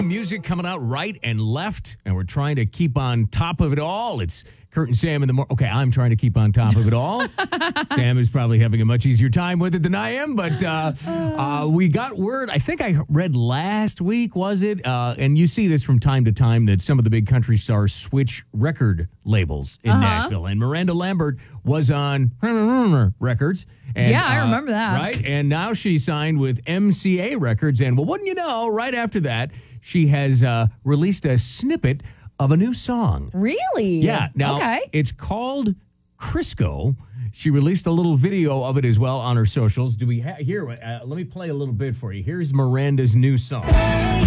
music coming out right and left, and we're trying to keep on top of it all. It's Kurt and Sam in the morning. Okay, I'm trying to keep on top of it all. Sam is probably having a much easier time with it than I am, but we got word, I think I read last week, was it? And you see this from time to time, that some of the big country stars switch record labels in Nashville. And Miranda Lambert was on Records. And, I remember that. Right? And now she signed with MCA Records. And, well, wouldn't you know, right after that, she has released a snippet of a new song. Really? Yeah. Now, it's called Crisco. She released a little video of it as well on her socials. Do we here? Let me play a little bit for you. Here's Miranda's new song.